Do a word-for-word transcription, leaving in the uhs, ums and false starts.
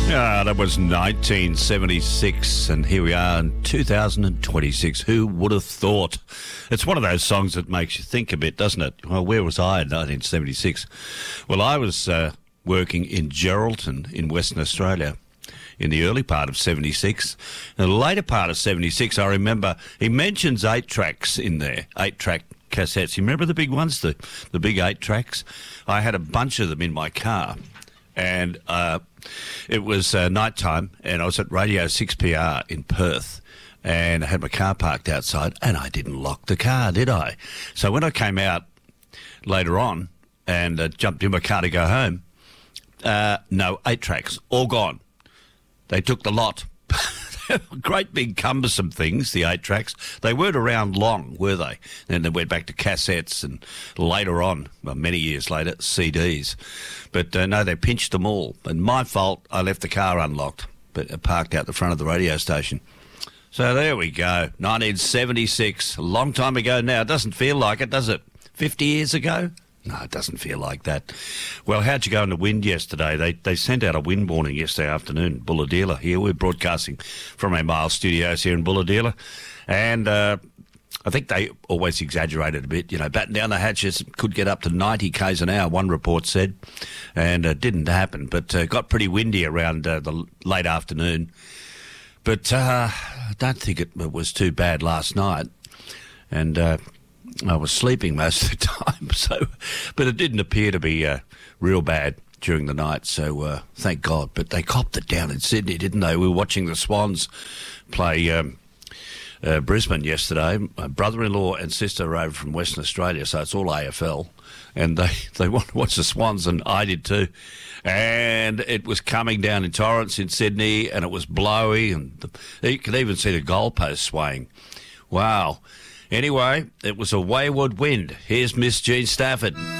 Ah, that was nineteen seventy-six, and here we are in two thousand twenty-six. Who would have thought? It's one of those songs that makes you think a bit, doesn't it? Well, where was I in nineteen seventy-six? Well, I was uh, working in Geraldton in Western Australia in the early part of seventy-six. In the later part of seventy-six, I remember he mentions eight tracks in there, eight-track cassettes. You remember the big ones, the, the big eight tracks? I had a bunch of them in my car. And uh, it was uh, night time, and I was at Radio six P R in Perth, and I had my car parked outside, and I didn't lock the car, did I? So when I came out later on and uh, jumped in my car to go home, uh, no, eight tracks, all gone. They took the lot. Great big cumbersome things, the eight tracks. They weren't around long, were they? Then they went back to cassettes and later on, well, many years later, C Ds. But uh, no, they pinched them all. And my fault, I left the car unlocked, but it parked out the front of the radio station. So there we go, nineteen seventy-six, a long time ago now. It doesn't feel like it, does it? fifty years ago? No, it doesn't feel like that. Well, how'd you go in the wind yesterday? They they sent out a wind warning yesterday afternoon, Bulahdelah. Here, we're broadcasting from our Miles studios here in Bulahdelah. And uh, I think they always exaggerated a bit. You know, batten down the hatches, could get up to ninety kays an hour, one report said. And it uh, didn't happen, but uh, got pretty windy around uh, the late afternoon. But uh, I don't think it, it was too bad last night. And Uh, I was sleeping most of the time, so but it didn't appear to be uh, real bad during the night, so uh, thank God. But they copped it down in Sydney, didn't they? We were watching the Swans play um, uh, Brisbane yesterday. My brother-in-law and sister are over from Western Australia, so it's all A F L, and they, they want to watch the Swans, and I did too. And it was coming down in torrents in Sydney, and it was blowy, and the, you could even see the goalpost swaying. Wow. Anyway, it was a wayward wind. Here's Miss Jean Stafford.